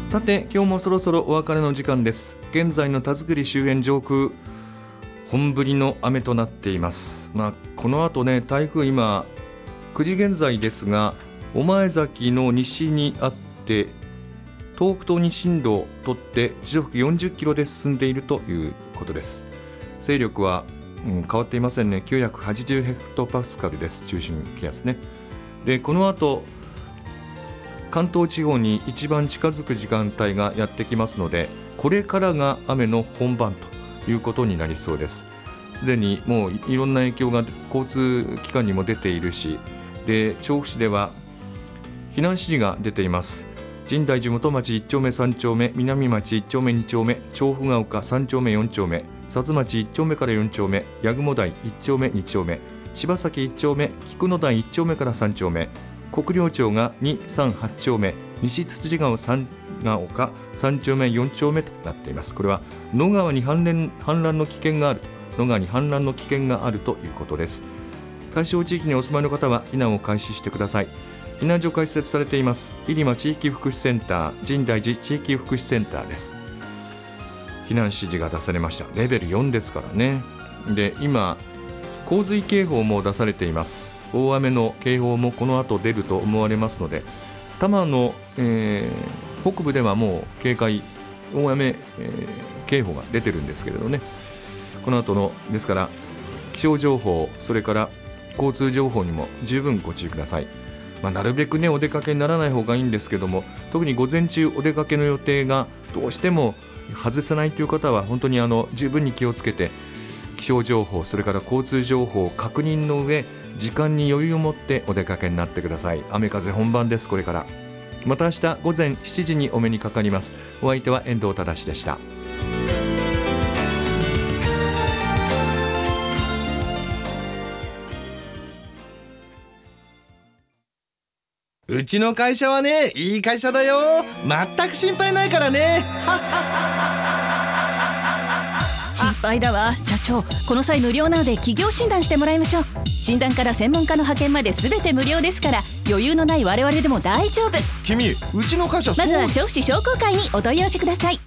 さて今日もそろそろお別れの時間です。現在の田作周辺上空、本降りの雨となっています。この後ね、台風今9時現在ですが、御前崎の西にあって、東北東に進路をとって時速40キロで進んでいるということです。勢力は、変わっていませんね。980ヘクトパスカルです。中心気圧ね。でこの後関東地方に一番近づく時間帯がやってきますので、これからが雨の本番ということになりそうです。すでにもういろんな影響が交通機関にも出ているし、で調布市では避難指示が出ています。深大寺元町1丁目3丁目、南町1丁目2丁目、調布が丘3丁目4丁目、薩津町1丁目から4丁目、八雲台1丁目2丁目、柴崎1丁目、菊野台1丁目から3丁目、国領町が2、3、8丁目、西つつじ川3が丘3丁目4丁目となっています。これは野川に氾濫の危険がある、野川に氾濫の危険があるということです。対象地域にお住まいの方は避難を開始してください。避難所開設されています入間地域福祉センター、深大寺地域福祉センターです。避難指示が出されました。レベル4ですからね。で今洪水警報も出されています。大雨の警報もこの後出ると思われますので、多摩の、北部ではもう警戒大雨、警報が出てるんですけれどね、この後のですから気象情報、それから交通情報にも十分ご注意ください。なるべくねお出かけにならない方がいいんですけども、特に午前中お出かけの予定がどうしても外せないという方は本当に十分に気をつけて、気象情報それから交通情報を確認の上、時間に余裕を持ってお出かけになってください。雨風本番です。これからまた明日午前7時にお目にかかります。お相手は遠藤忠でした。 うちの会社はね、いい会社だよ。全く心配ないからね。 心配だわ社長。この際無料なので企業診断してもらいましょう。診断から専門家の派遣まで全て無料ですから、余裕のない我々でも大丈夫。 君、うちの会社まずは調布市商工会にお問い合わせください。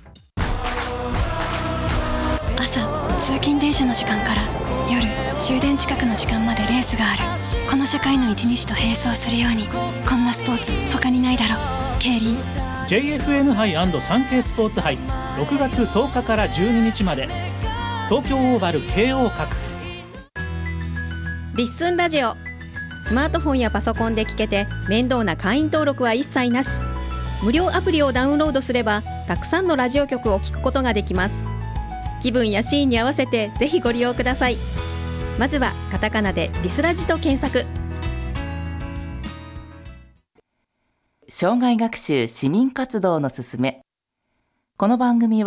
朝通勤電車の時間から夜終電近くの時間までレースがある。この社会の一日と並走するように、こんなスポーツ他にないだろ。競輪 JFN 杯&サンケイスポーツ杯、6月10日から12日まで、東京オーバル慶応閣。 リッスンラジオ、スマートフォンやパソコンで聞けて面倒な会員登録は一切なし。無料アプリをダウンロードすればたくさんのラジオ局を聞くことができます。気分やシーンに合わせてぜひご利用ください。まずはカタカナでリスラジと検索。 障害学習市民活動のすすめ。この番組は